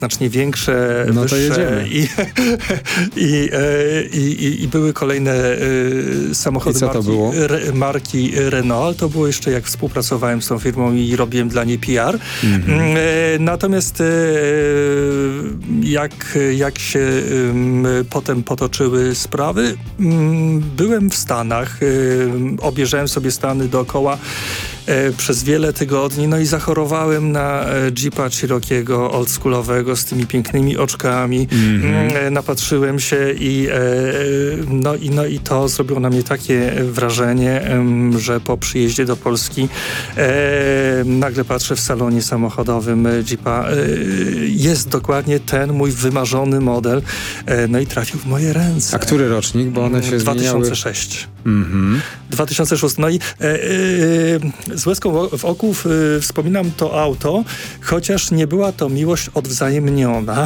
znacznie większe, no to wyższe i były kolejne samochody marki Renault, ale to było jeszcze jak współpracowałem z tą firmą i robiłem dla niej PR. Natomiast jak się potem potoczyły sprawy, byłem w Stanach, objeżdżałem sobie Stany dookoła przez wiele tygodni, no i zachorowałem na Jeepa Cherokee'ego oldschoolowego z tymi pięknymi oczkami. Napatrzyłem się i to zrobiło na mnie takie wrażenie, że po przyjeździe do Polski nagle patrzę w salonie samochodowym Jeepa. Jest dokładnie ten mój wymarzony model. No i trafił w moje ręce. A który rocznik? Bo one się 2006. 2006. No i z łezką w oku wspominam to auto, chociaż nie była to miłość odwzajemniona.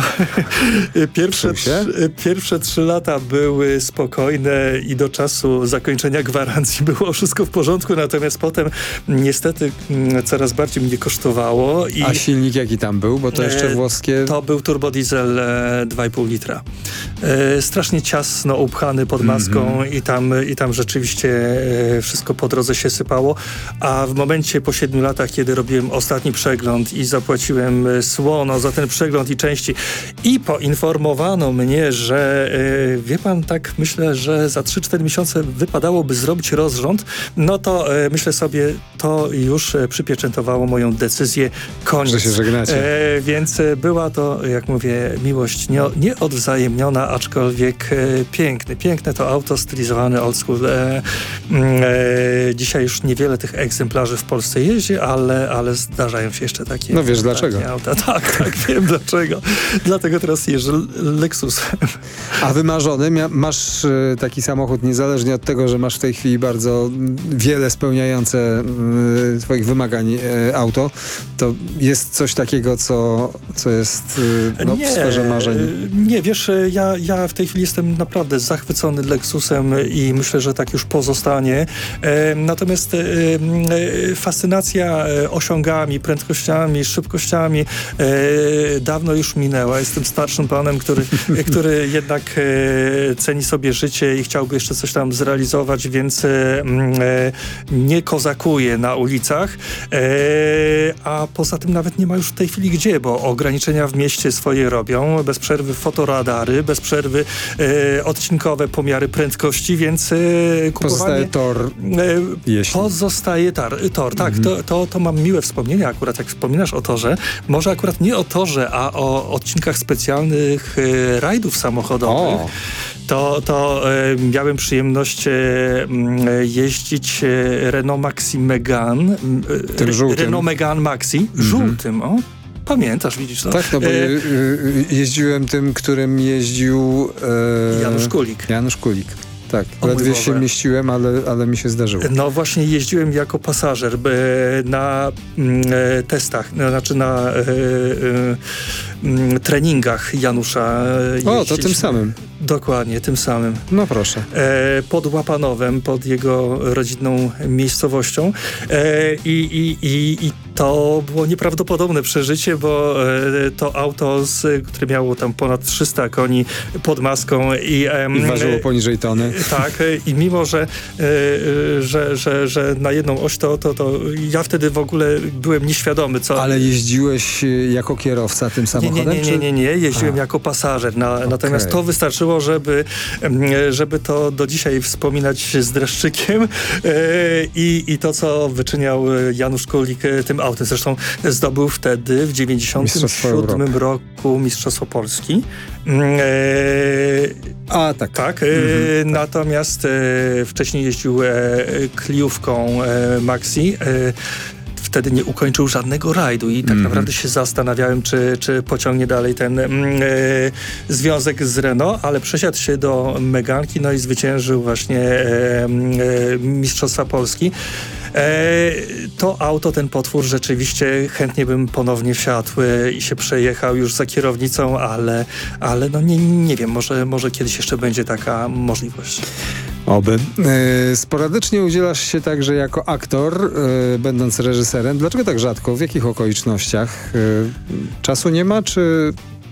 Pierwsze 3 lata były spokojne i do czasu zakończenia gwarancji było wszystko w porządku, natomiast potem niestety coraz bardziej mnie kosztowało. A silnik jaki tam był? Bo to jeszcze włoskie... To był turbodiesel 2,5 litra. Strasznie ciasno upchany pod maską i tam rzeczywiście wszystko po drodze się sypało, a w momencie po 7 latach, kiedy robiłem ostatni przegląd i zapłaciłem słono za ten przegląd i części i poinformowano mnie, że wie pan, tak myślę, że za 3-4 miesiące wypadałoby zrobić rozrząd, no to myślę sobie, to już przypieczętowało moją decyzję, koniec. Że się żegnacie. Więc była to, jak mówię, miłość nieodwzajemniona, aczkolwiek piękne to auto, stylizowane old school. Dzisiaj już niewiele tych egzemplarzy w Polsce jeździ, ale zdarzają się jeszcze takie. No wiesz dlaczego. Auta. Tak, wiem dlaczego. Dlatego teraz jeżdżę Lexusem. A wymarzony, masz taki samochód, niezależnie od tego, że masz w tej chwili bardzo wiele spełniające twoich wymagań auto, to jest coś takiego, co jest w sferze marzeń? Nie, wiesz, ja w tej chwili jestem naprawdę zachwycony Lexusem i myślę, że tak już pozostanie. Natomiast fascynacja osiągami, prędkościami, szybkościami dawno już minęła. Jestem starszym panem, który jednak ceni sobie życie i chciałby jeszcze coś tam zrealizować, więc nie kozakuje na ulicach. A poza tym nawet nie ma już w tej chwili gdzie, bo ograniczenia w mieście swoje robią. Bez przerwy fotoradary, bez przerwy odcinkowe pomiary prędkości, więc pozostaje tor. Pozostaje tor, tak. To mam miłe wspomnienia akurat, jak wspominasz o torze. Może akurat nie o torze, a o odcinkach specjalnych rajdów samochodowych. To miałem przyjemność jeździć Renault Maxi Megane. Tym żółtym. Renault Megane Maxi. Żółtym, Pamiętasz, widzisz to? Tak, no bo jeździłem tym, którym jeździł... Janusz Kulik. Tak, ledwie się mieściłem, ale mi się zdarzyło. No właśnie jeździłem jako pasażer na testach, znaczy na treningach Janusza. To tym samym. Dokładnie, tym samym. No proszę. Pod Łapanowem, pod jego rodzinną miejscowością. I to było nieprawdopodobne przeżycie, bo to auto, które miało tam ponad 300 koni pod maską i ważyło poniżej tony. Tak, i mimo, że na jedną oś to ja wtedy w ogóle byłem nieświadomy, co... Ale jeździłeś jako kierowca tym samochodem? Nie. Jeździłem jako pasażer. Natomiast to wystarczyło, żeby to do dzisiaj wspominać z dreszczykiem i to, co wyczyniał Janusz Kulik tym autem. Zresztą zdobył wtedy w 1997 roku Mistrzostwo Polski. Tak. Natomiast wcześniej jeździł Kliówką Maxi. Wtedy nie ukończył żadnego rajdu i tak naprawdę się zastanawiałem, czy pociągnie dalej ten związek z Renault, ale przesiadł się do Meganki, no i zwyciężył właśnie Mistrzostwa Polski. To auto, ten potwór, rzeczywiście chętnie bym ponownie wsiadł i się przejechał już za kierownicą, ale no nie wiem, może kiedyś jeszcze będzie taka możliwość. Oby. Sporadycznie udzielasz się także jako aktor, będąc reżyserem. Dlaczego tak rzadko? W jakich okolicznościach? Czasu nie ma, czy